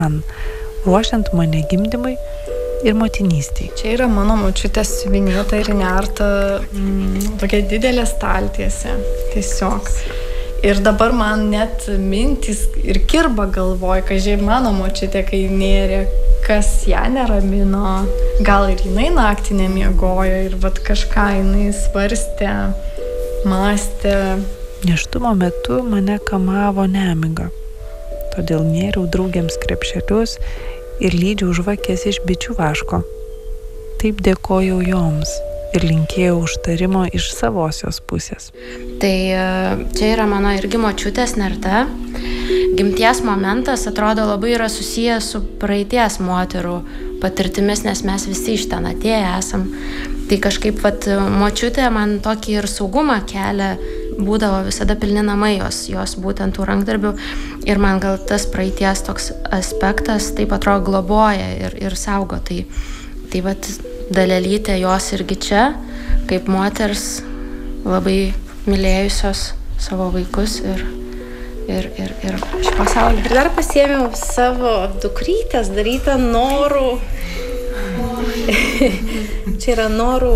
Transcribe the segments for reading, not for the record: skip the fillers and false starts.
man, ruošiant mane gimdymui ir motinystei. Čia yra mano močiutės siuvinėta ir nerta tokia didelė staltiesė. Tiesiog. Ir dabar man net mintys ir kirba galvoj, kad mano močiutė, kai nėrė, kas ją neramino. Gal ir jinai naktį nemiegojo ir vat kažką jinai svarstė, mąstė. Nėštumo metu mane kamavo nemiga. Todėl nėriau draugėms krepšelius ir lydžiau žvakės iš bičių vaško. Taip dėkojau joms ir linkėjau užtarimo iš savosios pusės. Tai čia yra mano irgi močiutės nerta. Gimties momentas atrodo labai yra susijęs su praeities moterų patirtimis, nes mes visi iš ten atėję esam. Tai kažkaip močiutė man tokį ir saugumą kelia, būdavo visada pilni namai jos būtent tų rankdarbių. Ir man gal tas praeities toks aspektas taip atrodo globoja ir saugo. Tai dalelytė jos irgi čia, kaip moters labai mylėjusios savo vaikus ir šį pasaulį. Ir dar pasiėmiau savo dukrytės darytą norų. Čia yra norų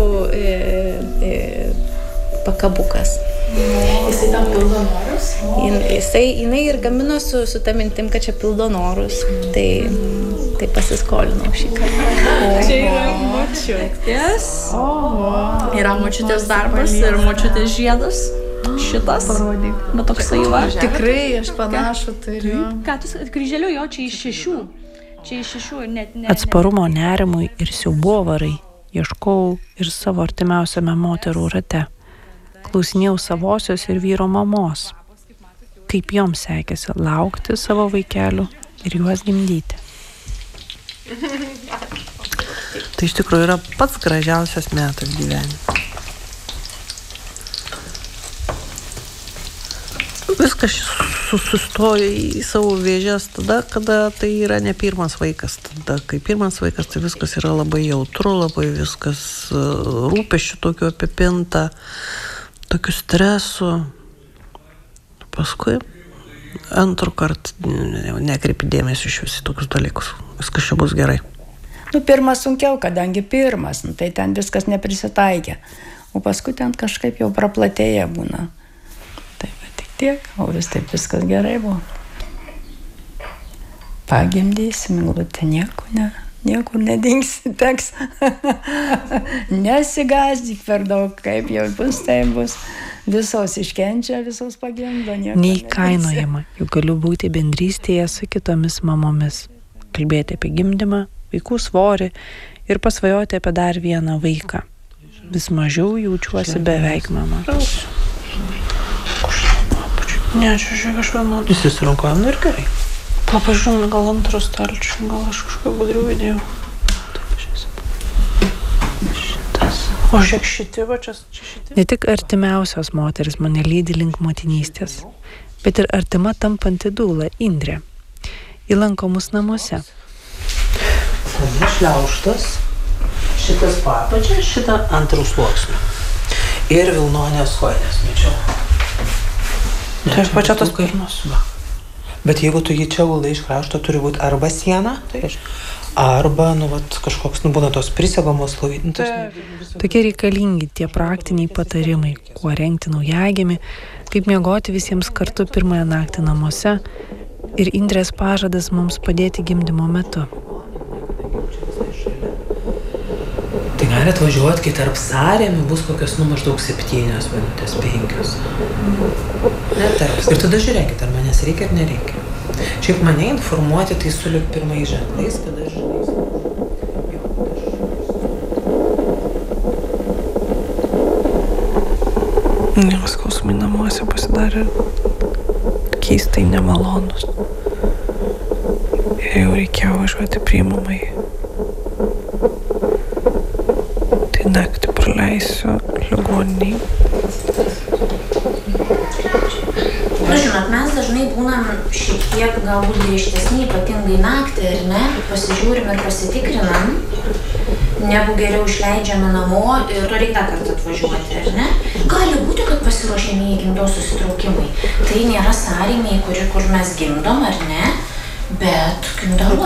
pakabukas. Jisai tam pildo norus? Jinai ir gamino su ta mintim, kad čia pildo norus. Tai pasiskolinau šį kartą. Čia yra močiutės. Yra močiutės darbas ir močiutės žiedas. Šitas. Parodyk. Bet toksai va. Tikrai, aš panašu turiu. Ką tu kryželiu jo čia iš 6. Čia iš 6 net. Atsparumo nerimui ir siaubovarai ieškau ir savo artimiausiame moterų rate. Klausinėjau savosios ir vyro mamos, kaip joms sekėsi laukti savo vaikelių ir juos gimdyti. Tai iš tikrųjų yra pats gražiausias metas gyvenime. Viskas sustoja į savo vėžes tada, kada tai yra ne pirmas vaikas. Tada, kai pirmas vaikas, tai viskas yra labai jautru, labai viskas rūpesčių tokių apipinta, tokių stresų. Paskui antrų kartų nekreipi dėmesio iš visi tokius dalykus. Viskas čia bus gerai. Pirmas sunkiau, kadangi pirmas, tai ten viskas neprisitaikė. O paskui ten kažkaip jau praplatėję būna. Tai tik tiek, o vis taip viskas gerai buvo. Pagimdysim, glutė niekur nedingsi, teks. Nesigazdyk per daug, kaip jau bus, tai bus. Visos iškenčia, visos pagimdo. Neįkainojama, juk galiu būti bendrystėje su kitomis mamomis. Kalbėti apie gimdymą, vaikų svorį ir pasvajoti apie dar vieną vaiką. Vis mažiau jaučiuosi beveik mama. Ne, čia kažką noriu. Įsisirinkojam, ir gerai. Pažiūrėjau, gal antro stalčių, gal aš kažką gudriau įdėjau. Šitas. O žiūrėk, šitie va čia šitie. Ne tik artimiausios moteris mane lydi link motinystės, bet ir artima tampanti dūla Indrė. Ji lanko mus namuose. Šliaužtas, šitas papačia, šitą antrų sluoksnių. Ir vilnonės kojinės, mečiau. Tai aš pačia tos pirmos. Bet jeigu tu jį čia guldai iš krašto, turi būti arba siena, arba, kažkoks, būna tos prisegamos lovytės. Tokie reikalingi tie praktiniai patarimai, kuo rengti naujagimį, kaip miegoti visiems kartu pirmąją naktį namuose ir Indrės pažadas mums padėti gimdymo metu. Tai gali atvažiuoti, kai tarp sąrėmių bus kokios maždaug 7 minutės, 5. Ir tada žiūrėkit, ar manęs reikia ar nereikia. Šiaip mane informuoti, tai sulik pirmais ženklais, kada žinai. Skausmai namuose pasidarė keistai nemalonus. Ir jau reikėjo važiuoti priimamai. Tai naktį praleisiu ligoninėj. Žinot, mes dažnai būnam šiek tiek galbūt griežtesni, ypatingai naktį, ar ne? Pasižiūrim ir pasitikrinam, negu geriau išleidžiame namo ir reikia dar kartą atvažiuoti, ar ne? Gali būti, kad pasiruošiamieji gimdos susitraukimai. Tai nėra sąrėmiai, kur mes gimdom, ar ne? Bet gimdama